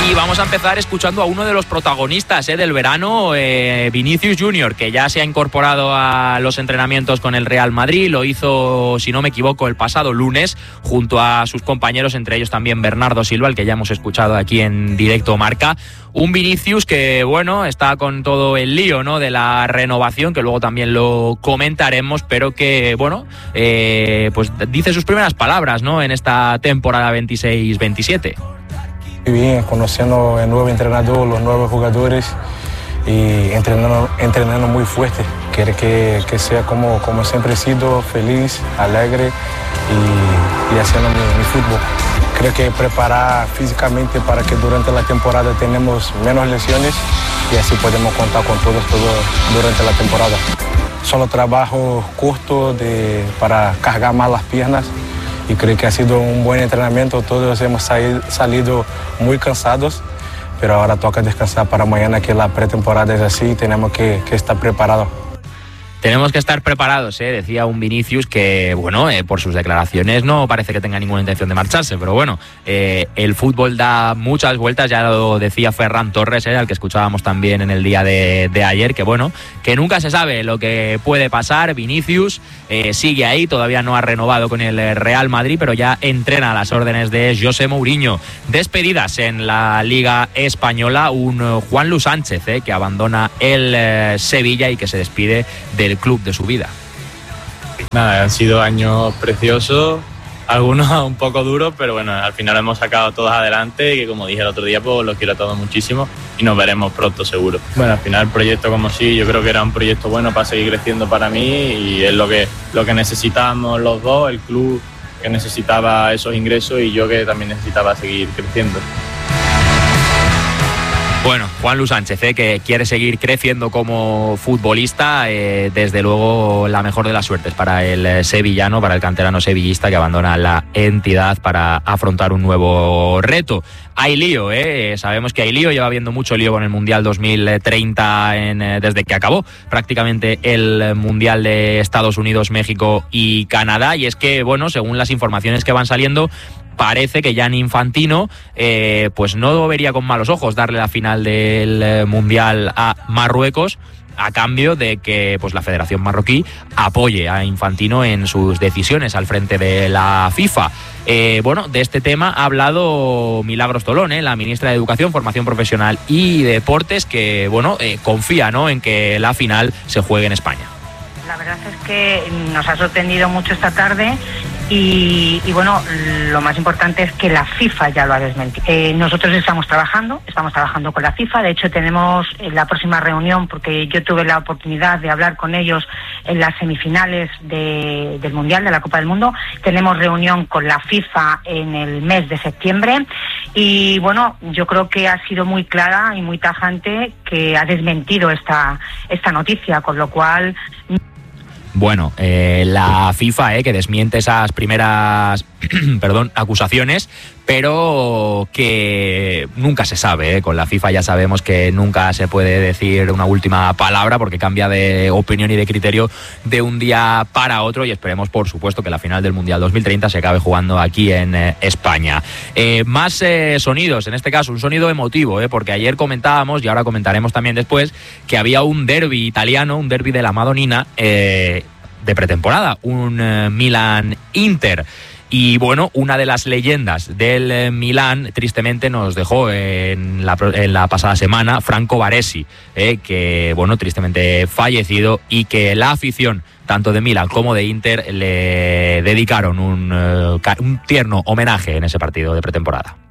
Y vamos a empezar escuchando a uno de los protagonistas del verano, Vinicius Junior, que ya se ha incorporado a los entrenamientos con el Real Madrid. Lo hizo, si no me equivoco, el pasado lunes, junto a sus compañeros, entre ellos también Bernardo Silva, el que ya hemos escuchado aquí en Directo Marca. Un Vinicius que, bueno, está con todo el lío, ¿no?, de la renovación, que luego también lo comentaremos, pero que, bueno, pues dice sus primeras palabras, ¿no?, en esta temporada 26-27. Bien, conociendo el nuevo entrenador, los nuevos jugadores y entrenando muy fuerte. Quiere que sea como siempre he sido, feliz, alegre y haciendo mi fútbol. Creo que preparar físicamente para que durante la temporada tenemos menos lesiones y así podemos contar con todos durante la temporada. Solo trabajo corto para cargar más las piernas. Y creo que ha sido un buen entrenamiento, todos hemos salido muy cansados, pero ahora toca descansar para mañana, que la pretemporada es así y tenemos que estar preparados. Tenemos que estar preparados, decía un Vinicius que, bueno, por sus declaraciones no parece que tenga ninguna intención de marcharse, pero bueno, el fútbol da muchas vueltas, ya lo decía Ferran Torres, al que escuchábamos también en el día de ayer, que bueno, que nunca se sabe lo que puede pasar. Vinicius sigue ahí, todavía no ha renovado con el Real Madrid, pero ya entrena a las órdenes de José Mourinho. Despedidas en la Liga Española, un Juanlu Sánchez, que abandona el Sevilla y que se despide del club de su vida. Nada, han sido años preciosos, algunos un poco duros, pero bueno, al final hemos sacado todos adelante y que, como dije el otro día, pues los quiero a todos muchísimo y nos veremos pronto seguro. Bueno, al final el proyecto como sí, yo creo que era un proyecto bueno para seguir creciendo para mí y es lo que necesitábamos los dos, el club que necesitaba esos ingresos y yo que también necesitaba seguir creciendo. Bueno, Juanlu Sánchez, que quiere seguir creciendo como futbolista, desde luego la mejor de las suertes para el sevillano, para el canterano sevillista que abandona la entidad para afrontar un nuevo reto. Hay lío, sabemos que hay lío, lleva habiendo mucho lío con el Mundial 2030 desde que acabó prácticamente el Mundial de Estados Unidos, México y Canadá, y es que, bueno, según las informaciones que van saliendo, parece que Gianni Infantino pues no vería con malos ojos darle la final del Mundial a Marruecos, a cambio de que pues la Federación Marroquí apoye a Infantino en sus decisiones al frente de la FIFA. Bueno, de este tema ha hablado Milagros Tolón, la ministra de Educación, Formación Profesional y Deportes, que bueno, confía, ¿no?, en que la final se juegue en España. La verdad es que nos ha sorprendido mucho esta tarde y bueno, lo más importante es que la FIFA ya lo ha desmentido. Nosotros estamos trabajando con la FIFA. De hecho, tenemos la próxima reunión, porque yo tuve la oportunidad de hablar con ellos en las semifinales del Mundial, de la Copa del Mundo. Tenemos reunión con la FIFA en el mes de septiembre y bueno, yo creo que ha sido muy clara y muy tajante que ha desmentido esta noticia, con lo cual... Bueno, la FIFA que desmiente esas primeras acusaciones, pero que nunca se sabe. Con la FIFA ya sabemos que nunca se puede decir una última palabra porque cambia de opinión y de criterio de un día para otro, y esperemos, por supuesto, que la final del Mundial 2030 se acabe jugando aquí en España. Más sonidos, en este caso un sonido emotivo, porque ayer comentábamos, y ahora comentaremos también después, que había un derbi italiano, un derbi de la Madonnina, de pretemporada, un Milan-Inter. Y bueno, una de las leyendas del Milán tristemente nos dejó en la pasada semana, Franco Baresi, que bueno, tristemente fallecido, y que la afición tanto de Milán como de Inter le dedicaron un tierno homenaje en ese partido de pretemporada.